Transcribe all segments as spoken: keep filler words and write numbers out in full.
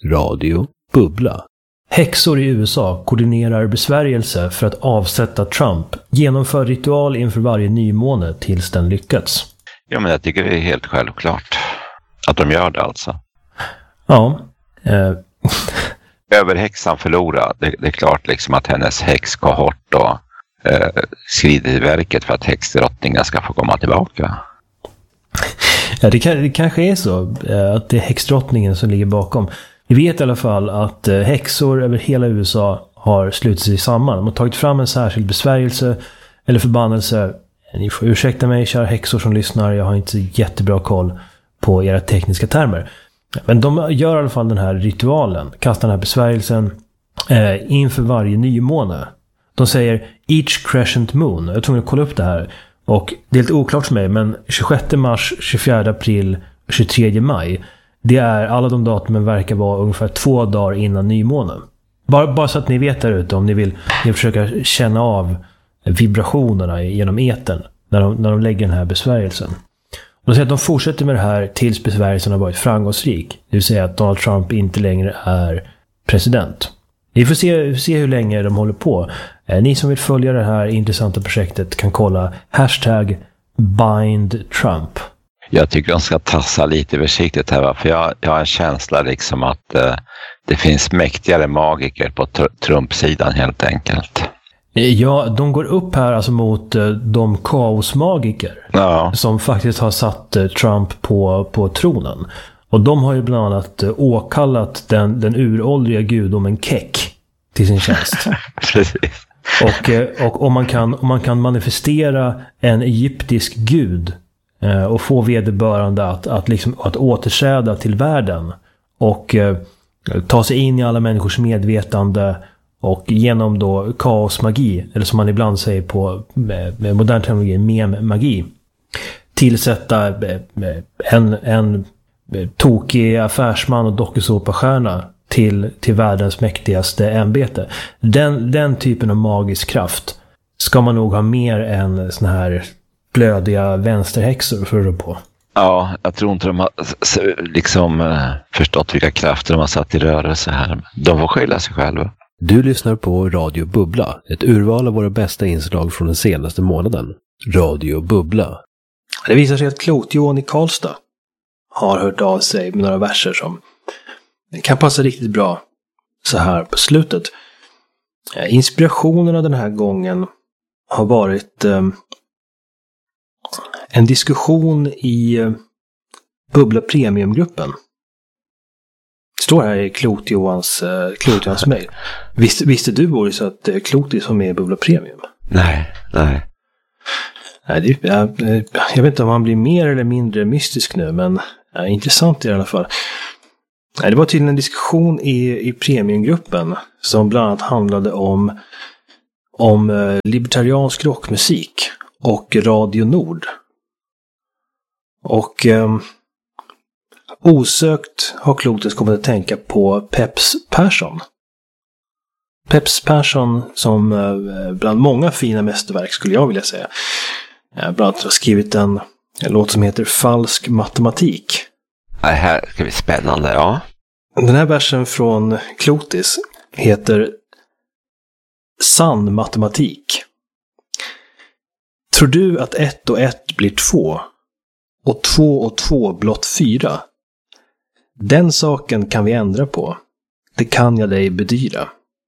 Radio Bubbla. Häxor i U S A koordinerar besvärjelse för att avsätta Trump. Genomför ritual inför varje nymåne tills den lyckats. Ja, men jag tycker det är helt självklart att de gör det alltså. Ja. Eh. Överhäxan förlorar. Det, det är klart liksom att hennes häxkohort och eh, skrider i verket för att häxdrottningen ska få komma tillbaka. Ja, det, kan, det kanske är så eh, att det är häxdrottningen som ligger bakom. Vi vet i alla fall att eh, häxor över hela U S A har slutit sig samman. De har tagit fram en särskild besvärjelse eller förbannelse. Ni får ursäkta mig, kära häxor som lyssnar. Jag har inte jättebra koll på era tekniska termer. Men de gör i alla fall den här ritualen. Kastar den här besvärjelsen eh, inför varje nymåne. De säger each crescent moon. Jag tror att kolla upp det här. Och det är lite oklart för mig, men tjugosjätte mars, tjugofjärde april, tjugotredje maj. Det är, alla de datumen verkar vara ungefär två dagar innan nymånen. Bara, bara så att ni vet där ute, om ni vill, ni vill försöka känna av vibrationerna genom etern när de, när de lägger den här besvärjelsen. Och de säger att de fortsätter med det här tills besvärjelsen har varit framgångsrik. Det vill säga att Donald Trump inte längre är president. Vi får se, vi får se hur länge de håller på. Eh, ni som vill följa det här intressanta projektet kan kolla hashtag bind Trump. Jag tycker de ska tassa lite försiktigt här, för jag, jag har en känsla liksom att eh, det finns mäktigare magiker på tr- Trump-sidan helt enkelt. Ja, de går upp här alltså mot eh, de kaosmagiker ja. som faktiskt har satt eh, Trump på, på tronen. Och de har ju bland annat eh, åkallat den, den uråldriga gudomen Kek till sin tjänst. Precis. Och, eh, och om, man kan, om man kan manifestera en egyptisk gud eh, och få vederbörande att, att, liksom, att återträda till världen och eh, ta sig in i alla människors medvetande. Och genom då kaosmagi, eller som man ibland säger på med, med modern teknologi, mem-magi, tillsätta en, en tokig affärsman och dokusåpastjärna till, till världens mäktigaste ämbete. Den, den typen av magisk kraft ska man nog ha mer än såna här blödiga vänsterhäxor för att rå på. Ja, jag tror inte de har liksom förstått vilka krafter de har satt i rörelse här. De får skylla sig själva. Du lyssnar på Radio Bubbla, ett urval av våra bästa inslag från den senaste månaden. Radio Bubbla. Det visar sig att Klot-Johan i Karlstad har hört av sig med några verser som kan passa riktigt bra så här på slutet. Inspirationerna den här gången har varit eh, en diskussion i eh, Bubbla Premiumgruppen. Står här i Klot-Johans uh, Klot-Johans mejl. Visste, visste du, Boris, att uh, Klot är som är Bubbla Premium? Nej, nej. nej det, jag, jag vet inte om han blir mer eller mindre mystisk nu, men uh, intressant i alla fall. Nej, det var tydligen en diskussion i, i Premiumgruppen som bland annat handlade om, om uh, libertariansk rockmusik och Radio Nord. Och... Um, Osökt har Klotet kommit att tänka på Peps Persson. Peps Persson som bland många fina mästerverk skulle jag vilja säga. Bland annat har skrivit en, en låt som heter Falsk matematik. Det här ska bli spännande, ja. Den här versen från Klotis heter Sann matematik. Tror du att ett och ett blir två och två och två blott fyra? Den saken kan vi ändra på. Det kan jag dig bedyra.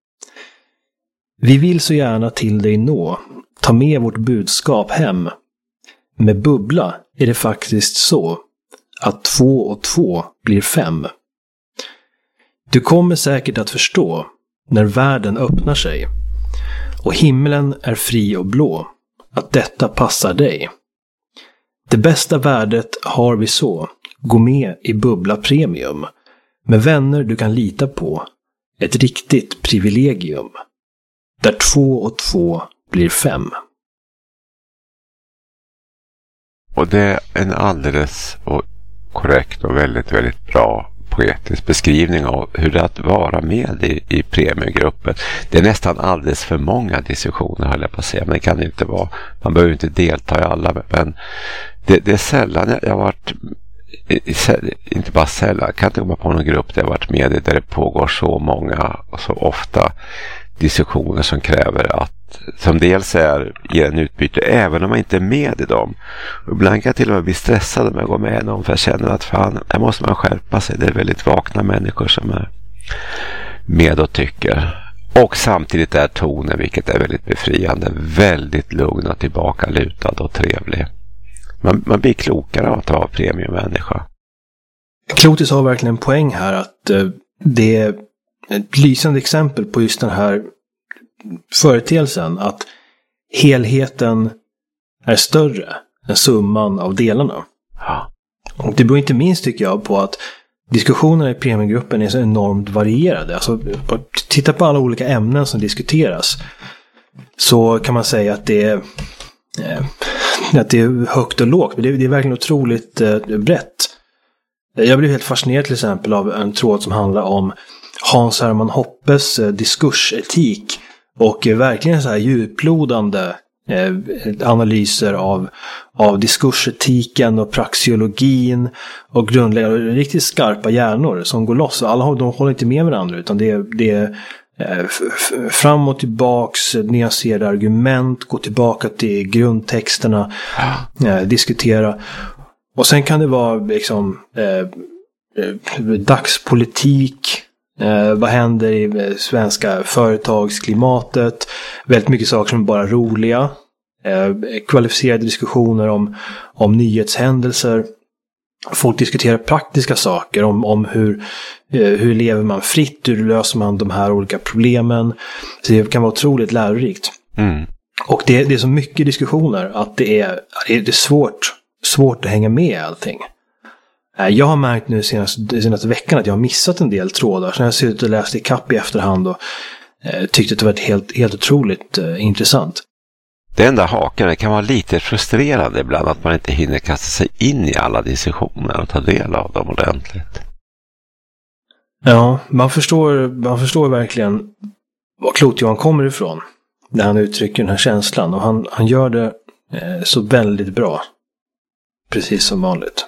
Vi vill så gärna till dig nå. Ta med vårt budskap hem. Med bubbla är det faktiskt så att två och två blir fem. Du kommer säkert att förstå när världen öppnar sig och himlen är fri och blå att detta passar dig. Det bästa värdet har vi så. Gå med i Bubbla Premium. Med vänner du kan lita på. Ett riktigt privilegium. Där två och två blir fem. Och det är en alldeles och korrekt och väldigt, väldigt bra poetisk beskrivning av hur det är att vara med i, i premiumgruppen. Det är nästan alldeles för många diskussioner, höll jag på att säga, men det kan det inte vara. Man behöver inte delta i alla, men det, det är sällan jag, jag har varit inte bara sällan, jag kan inte komma på någon grupp där jag varit med i där det pågår så många och så ofta diskussioner som kräver att, som dels är ger en utbyte även om man inte är med i dem. Och ibland kan jag till och med bli stressad om jag går med i någon, för jag känner att fan, här måste man skärpa sig. Det är väldigt vakna människor som är med och tycker. Och samtidigt är tonen, vilket är väldigt befriande, väldigt lugn och tillbakalutad och trevlig. Man, man blir klokare av att vara premiummänniska. Klotis har verkligen en poäng här att eh, det är ett lysande exempel på just den här företeelsen, att helheten är större än summan av delarna. Ja. Och det beror inte minst, tycker jag, på att diskussionerna i premiumgruppen är så enormt varierade. Alltså, titta på alla olika ämnen som diskuteras, så kan man säga att det är, eh, att det är högt och lågt. Men det är, det är verkligen otroligt eh, brett. Jag blev helt fascinerad till exempel av en tråd som handlar om Hans Hermann Hoppes eh, diskursetik och eh, verkligen så här djuplodande eh, analyser av, av diskursetiken och praxeologin och grundläggande, riktigt skarpa hjärnor som går loss. Alla de håller inte med varandra, utan det är, det är eh, f- fram och tillbaks, nyanserade argument, gå tillbaka till grundtexterna, eh, diskutera. Och sen kan det vara liksom eh, dagspolitik, eh, vad händer i svenska företagsklimatet, väldigt mycket saker som är bara roliga, eh, kvalificerade diskussioner om, om nyhetshändelser. Folk diskuterar praktiska saker om, om hur, eh, hur lever man fritt, hur löser man de här olika problemen. Så det kan vara otroligt lärorikt. Mm. Och det, det är så mycket diskussioner att det är, det är svårt svårt att hänga med i allting. Jag har märkt nu senaste, senaste veckan att jag har missat en del trådar. Så jag har suttit och läst i kapp i efterhand och eh, tyckte att det var helt, helt otroligt eh, intressant. Det enda haken, det kan vara lite frustrerande ibland att man inte hinner kasta sig in i alla diskussioner och ta del av dem ordentligt. Ja, man förstår, man förstår verkligen var Klot-Johan kommer ifrån när han uttrycker den här känslan. Och han, han gör det eh, så väldigt bra. Precis som vanligt.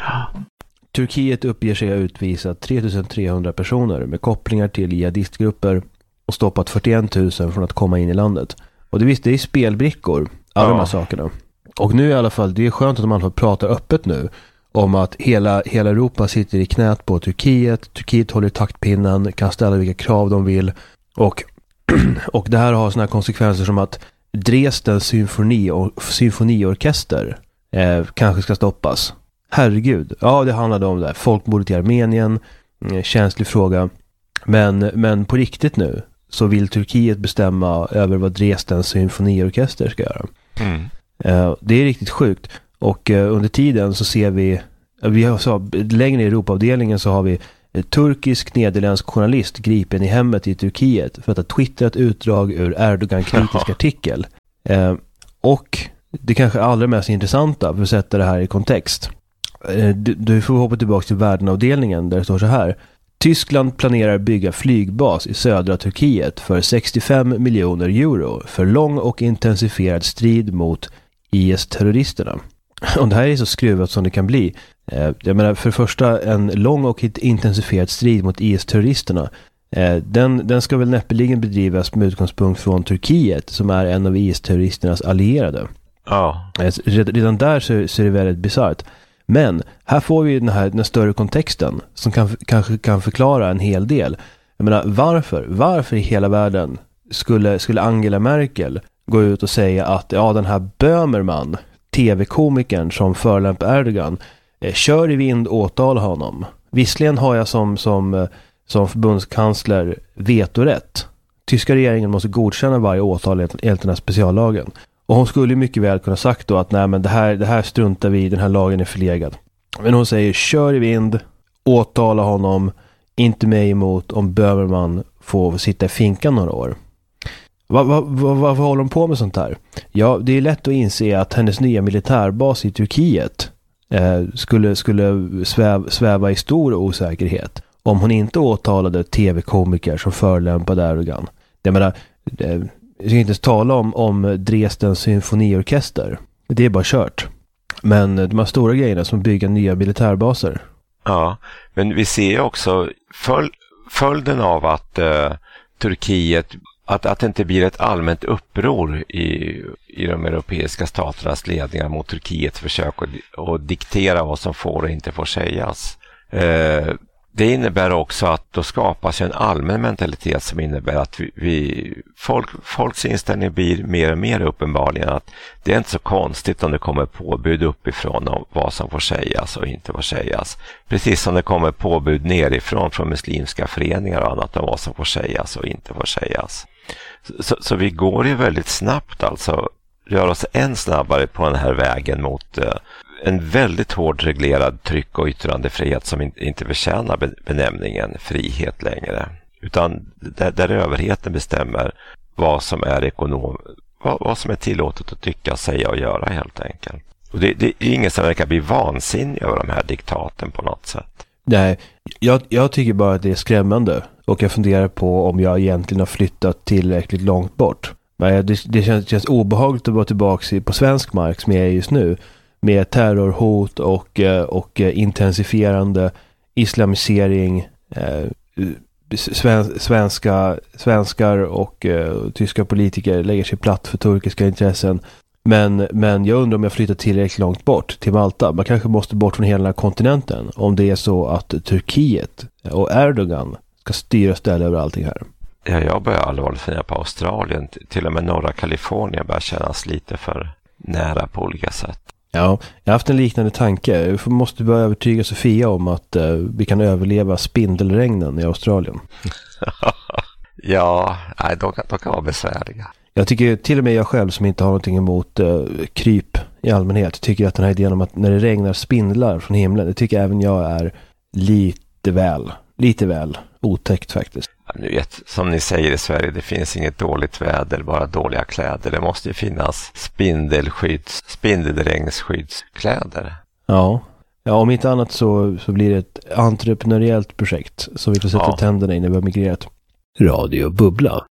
Turkiet uppger sig ha utvisat tre tusen trehundra personer med kopplingar till jihadistgrupper och stoppat fyrtioen tusen från att komma in i landet. Och det visst, det är spelbrickor, alla ja. de här sakerna. Och nu i alla fall, det är skönt att de i alla fall pratar öppet nu om att hela, hela Europa sitter i knät på Turkiet. Turkiet håller i taktpinnen, kan ställa vilka krav de vill. Och, och det här har såna här konsekvenser som att Dresdens symfoni och symfoniorkester Eh, kanske ska stoppas. Herregud. Ja, det handlade om det här. Folkmordet i Armenien. Eh, känslig fråga. Men, men på riktigt nu så vill Turkiet bestämma över vad Dresdens symfoniorkester ska göra. Mm. Eh, det är riktigt sjukt. Och eh, under tiden så ser vi, vi har så, längre i Europaavdelningen så har vi en turkisk-nederländsk journalist gripen i hemmet i Turkiet för att ha twittrat utdrag ur Erdogan-kritisk artikel. Eh, och det kanske allra mest intressanta för att sätta det här i kontext. Du, du får hoppa tillbaka till världenavdelningen där det står så här. Tyskland planerar bygga flygbas i södra Turkiet för sextiofem miljoner euro för lång och intensifierad strid mot I S-terroristerna. Och det här är så skruvat som det kan bli. Jag menar, för det första, en lång och intensifierad strid mot I S-terroristerna. Den, den ska väl näppeligen bedrivas med utgångspunkt från Turkiet som är en av I S-terroristernas allierade. Ja. Redan där så, så är det väldigt bizarrt. Men här får vi den här den större kontexten som kan, kanske kan förklara en hel del. Jag menar, varför? Varför i hela världen skulle, skulle Angela Merkel gå ut och säga att ja, den här Böhmermann, tv-komikern som förolämpar Erdogan, eh, kör i vind, åtala honom. Visserligen har jag som, som, som förbundskansler vetorätt. Tyska regeringen måste godkänna varje åtal enligt den här speciallagen. Och hon skulle mycket väl kunna sagt då att nej, men det här, det här struntar vi i, den här lagen är förlegad. Men hon säger kör i vind, åtala honom, inte mig emot om Böhmermann får sitta i finkan några år. Vad va, va, va, va håller hon på med sånt här? Ja, det är lätt att inse att hennes nya militärbas i Turkiet eh, skulle, skulle sväv, sväva i stor osäkerhet om hon inte åtalade tv-komiker som förolämpade Erdogan. Jag menar, eh, jag ska inte tala om, om Dresdens symfoniorkester. Det är bara kört. Men de här stora grejerna som bygger nya militärbaser. Ja, men vi ser också följ, följden av att uh, Turkiet, att, att det inte blir ett allmänt uppror i, i de europeiska staternas ledningar mot Turkiets försök att, att diktera vad som får och inte får sägas. Uh, Det innebär också att då skapas en allmän mentalitet som innebär att vi, vi, folk, folks inställning blir mer och mer uppenbarligen att det är inte så konstigt om det kommer påbud uppifrån om vad som får sägas och inte får sägas. Precis som det kommer påbud nerifrån från muslimska föreningar och annat om vad som får sägas och inte får sägas. Så, så, så vi går ju väldigt snabbt, alltså rör oss än snabbare på den här vägen mot uh, en väldigt hård reglerad tryck- och yttrandefrihet som in, inte förtjänar benämningen frihet längre. Utan där, där överheten bestämmer vad som är ekonom, vad, vad som är tillåtet att tycka, säga och göra helt enkelt. Och det, det är ingen som verkar bli vansinnig över de här diktaten på något sätt. Nej, jag, jag tycker bara att det är skrämmande. Och jag funderar på om jag egentligen har flyttat tillräckligt långt bort. Men det, det känns, känns obehagligt att vara tillbaka på svensk mark som jag är just nu. Med terrorhot och, och intensifierande islamisering, sven, svenska, svenskar och uh, tyska politiker lägger sig platt för turkiska intressen. Men, men jag undrar om jag flyttar tillräckligt långt bort till Malta. Man kanske måste bort från hela den här kontinenten om det är så att Turkiet och Erdogan ska styra ställa över allting här. Ja, jag börjar allvarligt fundera på Australien. Till och med norra Kalifornien börjar kännas lite för nära på olika sätt. Ja, jag har haft en liknande tanke. Vi måste börja övertyga Sofia om att uh, vi kan överleva spindelregnen i Australien. Ja, nej, de, kan, de kan vara besvärliga. Jag tycker till och med jag själv som inte har någonting emot uh, kryp i allmänhet tycker att den här idén om att när det regnar spindlar från himlen, det tycker även jag är lite väl, lite väl otäckt faktiskt. Ja, nu vet, som ni säger i Sverige, det finns inget dåligt väder, bara dåliga kläder. Det måste ju finnas spindelskydds, spindelregnsskyddskläder. Ja. Ja, om inte annat så, så blir det ett entreprenöriellt projekt som vi får sätta Ja. tänderna i när vi har migrerat. Radio Bubbla.